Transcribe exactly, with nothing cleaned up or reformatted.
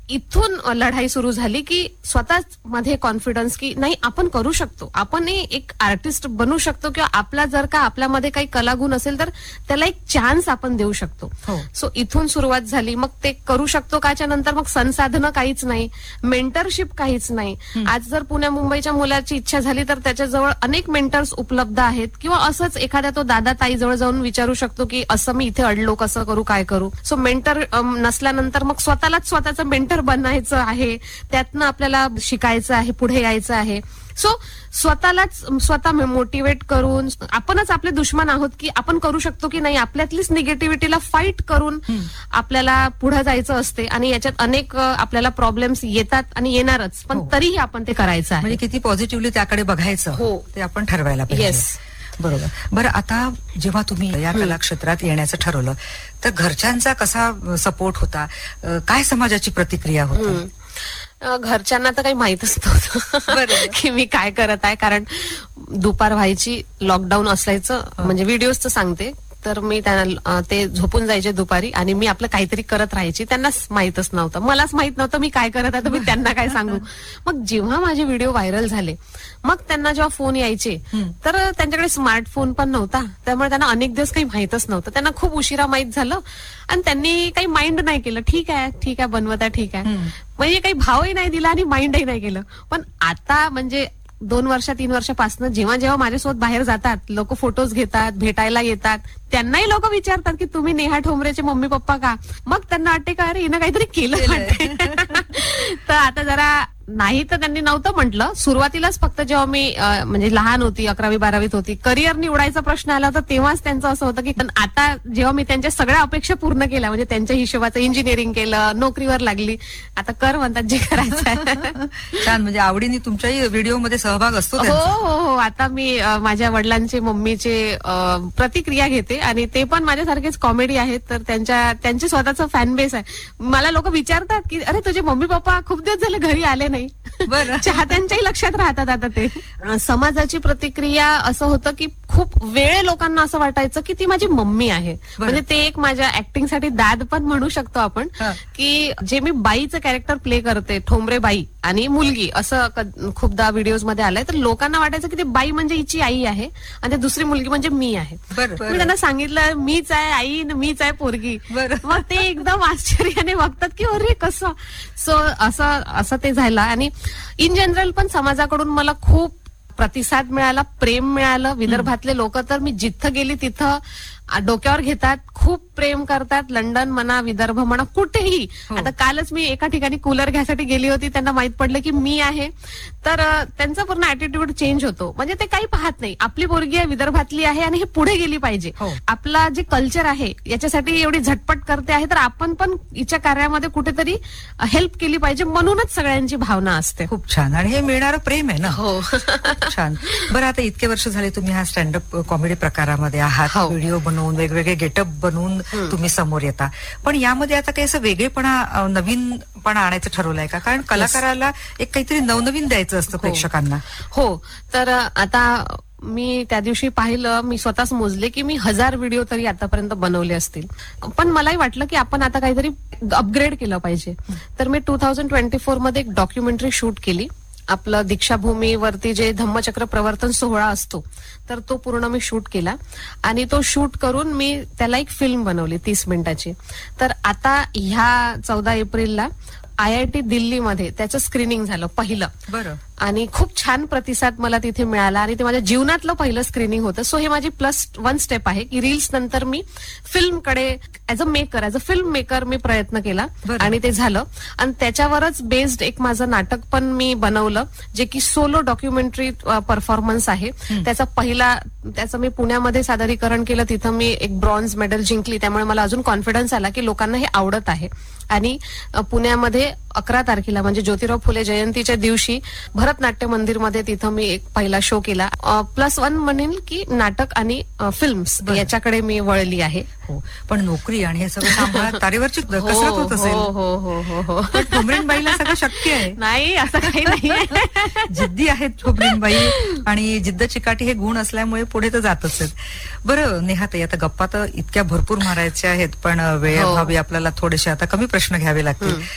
इथून लढाई सुरू झाली की स्वतःच मध्ये कॉन्फिडन्स की नाही आपण करू शकतो, आपण एक आर्टिस्ट बनू शकतो, किंवा आपला जर का आपल्यामध्ये काही कलागुण असेल तर त्याला एक चान्स आपण देऊ शकतो. सो इथून सुरुवात झाली. मग ते करू शकतो काच्या नंतर मग संसाधनं काहीच नाही, मेंटरशिप काहीच नाही. आज जर पुण्या मुंबईच्या मुलाची इच्छा झाली तर त्याच्याजवळ अनेक मेंटर्स उपलब्ध आहेत, किंवा असंच एखाद्या तो दादा ताई जवळ जाऊन विचारू शकतो की असं मी इथे अडलो, कसं करू, काय करू. सो मेंटर नसल्यानंतर मग स्वतःलाच स्वतःचं मेंटर बनायचं आहे, त्यातनं आपल्याला शिकायचं आहे, पुढे यायचं आहे. सो स्वतःलाच स्वतः मोटिवेट करून आपणच आपले दुश्मन आहोत की आपण करू शकतो की नाही, आपल्यातलीच निगेटिव्हिटीला फाईट करून आपल्याला पुढे जायचं असते. आणि याच्यात अनेक आपल्याला प्रॉब्लेम्स येतात आणि येणारच, पण तरीही आपण ते करायचं आहे. म्हणजे किती पॉझिटिव्हली त्याकडे बघायचं हो ते आपण ठरवायला पाहिजे. येस, बरोबर. बरं, आता जेव्हा तुम्ही या कला क्षेत्रात येण्याचं ठरवलं तर घरच्यांचा कसा सपोर्ट होता, काय समाजाची प्रतिक्रिया होती? घरच्यांना तर काही माहितच नव्हतं की मी काय करत आहे, कारण दुपार व्हायची, लॉकडाऊन असायचं. म्हणजे व्हिडिओजचं सांगते तर मी त्यांना, ते झोपून जायचे दुपारी आणि मी आपलं काहीतरी करत राहायची. त्यांनाच माहितच नव्हतं, मलाच माहित नव्हतं मी काय करत आहे, तर मी त्यांना काय सांगू. मग जेव्हा माझे व्हिडिओ व्हायरल झाले, मग त्यांना जेव्हा फोन यायचे तर त्यांच्याकडे स्मार्टफोन पण नव्हता, त्यामुळे त्यांना अनेक दिवस काही माहितच नव्हतं. त्यांना खूप उशिरा माहित झालं आणि त्यांनी काही माइंड नाही केलं. ठीक आहे ठीक आहे बनवत आहे, ठीक आहे, म्हणजे काही भावही नाही दिला आणि माइंडही नाही केलं. पण आता म्हणजे दोन वर्ष तीन वर्षापासून जेव्हा जेव्हा माझ्यासोबत बाहेर जातात, लोक फोटोज घेतात, भेटायला येतात, त्यांनाही लोक विचारतात की तुम्ही नेहा ठोंबरेचे मम्मी पप्पा का. मग त्यांना वाटते का अरे हिनं काहीतरी केलं वाटते. तर आता जरा नाही तर त्यांनी नव्हतं म्हटलं सुरुवातीलाच, फक्त जेव्हा मी म्हणजे लहान होती, अकरावी बारावीत होती, करिअर निवडायचा प्रश्न आला होता, तेव्हाच त्यांचं असं होतं की. पण आता जेव्हा मी त्यांच्या सगळ्या अपेक्षा पूर्ण केल्या, म्हणजे त्यांच्या हिशोबाचं इंजिनिअरिंग केलं, नोकरीवर लागली, आता कर म्हणतात जे करायचं. छान, म्हणजे आवडीने तुमच्याही व्हिडिओमध्ये सहभाग असतो. हो हो हो. आता मी माझ्या वडिलांचे मम्मीचे प्रतिक्रिया घेते आणि ते पण माझ्यासारखेच कॉमेडी आहेत, तर त्यांच्या त्यांचे स्वतःचं फॅन बेस आहे. मला लोक विचारतात की अरे तुझे मम्मी पप्पा खूप दिवस झाले घरी आले नाही. बरं, चाहत्यांच्याही लक्षात राहतात आता ते. समाजाची प्रतिक्रिया असं होतं की खूप वेळ लोकांना असं वाटायचं की ती माझी मम्मी आहे. म्हणजे ते एक माझ्या ऍक्टिंगसाठी दाद पण म्हणू शकतो आपण, की जे मी बाईचं कॅरेक्टर प्ले करते, ठोंबरे बाई आणि मुलगी, असं खूपदा व्हिडिओज मध्ये आलंय, तर लोकांना वाटायचं की ते बाई म्हणजे हिची आई आहे आणि दुसरी मुलगी म्हणजे मी आहे. मी त्यांना सांगितलं मीच आहे आई, मीच आहे पोरगी. मग ते एकदम आश्चर्याने बघतात की अरे कसं. सो असं असं ते झालं. आणि इन जनरल पण समाजाकडून मला खूप प्रतिसाद मिळाला, प्रेम मिळालं. विदर्भातले लोक तर मी जिथं गेली तिथं डोक्यावर घेतात, खूप प्रेम करतात. लंडन म्हणा, विदर्भ म्हणा, कुठेही. आता कालच मी एका ठिकाणी कूलर घ्यायसाठी गेली होती, त्यांना माहित पडलं की मी आहे, तर त्यांचा पूर्ण ऍटिट्यूड चेंज होतो. म्हणजे ते काही पाहत नाही, आपली पोरगी आहे, विदर्भातली आहे आणि हे पुढे गेली पाहिजे. आपला जे कल्चर आहे याच्यासाठी एवढी झटपट करते आहे, तर आपण पण हिच्या कार्यामध्ये कुठेतरी हेल्प केली पाहिजे, म्हणूनच सगळ्यांची भावना असते. खूप छान. आणि हे मिळणारं प्रेम आहे ना. हो, छान. बरं, आता इतके वर्ष झाले तुम्ही हा स्टँडअप कॉमेडी प्रकारामध्ये आहात, व्हिडिओ बनवून वेगवेगळे गेटअप बनवून तुम्ही समोर येता, पण यामध्ये आता काही असं वेगळेपणा, नवीनपणा आणायचं ठरवलंय का? कारण कलाकाराला एक काहीतरी नवनवीन द्यायचं असतं प्रेक्षकांना. हो, तर आता मी त्या दिवशी पाहिलं, मी स्वतःच मोजले की मी हजार व्हिडिओ तरी आतापर्यंत बनवले असतील. पण मलाही वाटलं की आपण आता काहीतरी अपग्रेड केलं पाहिजे. तर मी टू थाउजंड ट्वेंटी फोर मध्ये एक डॉक्युमेंटरी शूट केली. आपलं दीक्षाभूमीवरती जे धम्मचक्र प्रवर्तन सोहळा असतो, तर तो पूर्ण मी शूट केला आणि तो शूट करून मी त्याला एक फिल्म बनवली तीस मिनिटाची. तर आता ह्या चौदा एप्रिलला आय आय टी दिल्लीमध्ये त्याचं स्क्रीनिंग झालं पहिलं. बरं. आणि खूप छान प्रतिसाद मला तिथे मिळाला आणि ते माझ्या जीवनातलं पहिलं स्क्रीनिंग होतं. सो हे माझी प्लस वन स्टेप आहे की रील्स नंतर मी फिल्मकडे as a maker, as a film maker मी प्रयत्न केला आणि ते झालं. आणि त्याच्यावरच बेस्ड एक माझं नाटक पण मी बनवलं, जे की सोलो डॉक्युमेंटरी परफॉर्मन्स आहे. त्याचा पहिला त्याचं मी पुण्यामध्ये सादरीकरण केलं, तिथं मी एक ब्रॉन्झ मेडल जिंकली. त्यामुळे मला अजून कॉन्फिडन्स आला की लोकांना हे आवडत आहे. आणि पुण्यामध्ये अकरा तारखेला म्हणजे ज्योतिराव फुले जयंतीच्या दिवशी भरतनाट्य मंदिरमध्ये तिथं मी एक पहिला शो केला. प्लस वन म्हणेल की नाटक आणि फिल्म्स याच्याकडे मी वळली आहे. हो, पण नोकरी आणि हे सगळं सांभाळत तारेवरची कसरत होत असेल. हो हो हो हो हो. ठोंबरेबाईला सगळं शक्य आहे? नाही, असं काही नाही. जिद्दी आहेत ठोंबरेबाई आणि जिद्द चिकाटी हे गुण असल्यामुळे पुढे तर जातच आहेत. बरं नेहाताई, आता गप्पा तर इतक्या भरपूर मारायच्या आहेत, पण वेळेअभावी आपल्याला थोडेसे आता कमी प्रश्न घ्यावे लागतील.